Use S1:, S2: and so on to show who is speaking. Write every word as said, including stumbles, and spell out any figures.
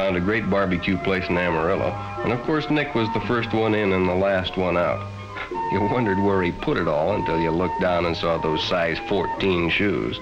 S1: found a great barbecue place in Amarillo. And of course, Nick was the first one in and the last one out. You wondered where he put it all until you looked down and saw those size fourteen shoes.